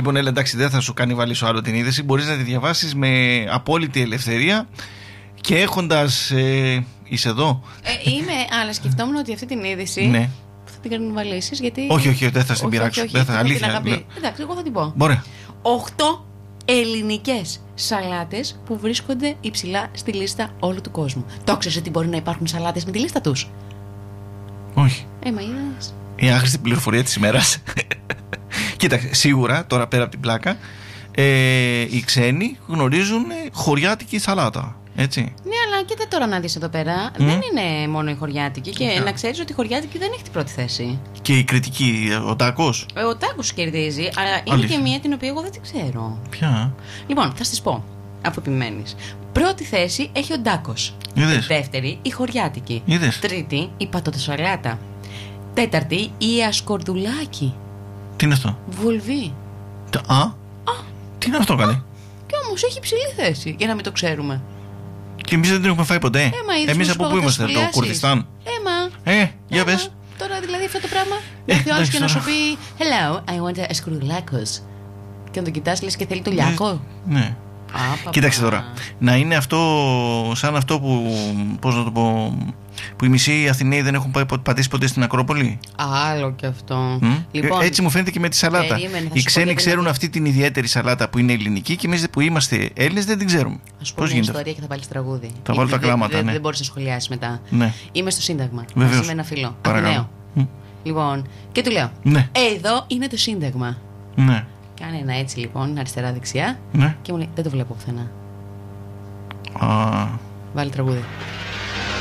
Λοιπόν, έλα, εντάξει, δεν θα σου κανιβαλίσω άλλο την είδηση. Μπορείς να τη διαβάσεις με απόλυτη ελευθερία και έχοντας. Είσαι εδώ. Είμαι, αλλά σκεφτόμουν ότι αυτή την είδηση. Ναι. Θα την κανιβαλίσεις, γιατί. Όχι, δεν θα την πειράξω. Δεν θα, αλήθεια. Εντάξει, εγώ θα την πω. Μπορεί. 8 ελληνικές σαλάτες που βρίσκονται υψηλά στη λίστα όλου του κόσμου. Το ξέρεις ότι μπορεί να υπάρχουν σαλάτες με τη λίστα τους? Όχι. Μα είδες. Η άχρηστη πληροφορία της ημέρας. Κοίταξε, σίγουρα τώρα πέρα από την πλάκα, οι ξένοι γνωρίζουν χωριάτικη σαλάτα. Έτσι. Ναι, αλλά κοίτα τώρα να δεις εδώ πέρα. Δεν είναι μόνο η χωριάτικη. Και να ξέρεις ότι η χωριάτικη δεν έχει την πρώτη θέση. Και η κριτική, ο τάκος. Ο τάκος κερδίζει, αλλά είναι και μία την οποία εγώ δεν την ξέρω. Ποια? Λοιπόν, θα σας πω, αφού επιμένεις. Πρώτη θέση έχει ο τάκος. Δεύτερη, η χωριάτικη. Είδες. Τρίτη, η πατατοσαλάτα. Τέταρτη, η ασκορδουλάκι. Τι είναι αυτό? Βολβί. Τι είναι αυτό, καλέ? Και όμως έχει υψηλή θέση, για να μην το ξέρουμε. Και εμείς δεν την έχουμε φάει ποτέ. Εμείς από πού είμαστε, το Κουρδιστάν? Για πες. Τώρα δηλαδή αυτό το πράγμα. Έρθει ο άλλος και να σου πει Hello, I want a escurulacos. Και να τον κοιτάς, λες και θέλει το λιάκο. Ναι. Κοίταξε τώρα. Να είναι αυτό σαν αυτό που. Πώς να το πω. Που οι μισοί Αθηναίοι δεν έχουν πατήσει ποτέ στην Ακρόπολη. Άλλο κι αυτό. Λοιπόν, έτσι μου φαίνεται και με τη σαλάτα. Οι ξένοι ξέρουν αυτή την ιδιαίτερη σαλάτα που είναι ελληνική και εμείς που είμαστε Έλληνες δεν την ξέρουμε. Θα σου πω μια ιστορία και θα βάλεις τραγούδι. Θα βάλω τα κλάματα. Δεν μπορείς να σχολιάσεις μετά. Ναι. Είμαι στο Σύνταγμα. Βεβαίως. Μαζί με ένα φίλο. Αθηναίο. Λοιπόν, και του λέω: ναι. Εδώ είναι το Σύνταγμα. Ναι. Κάνει ένα έτσι λοιπόν, αριστερά-δεξιά. Ναι. Και μου λέει: Δεν το βλέπω πουθενά. Βάλει τραγούδι.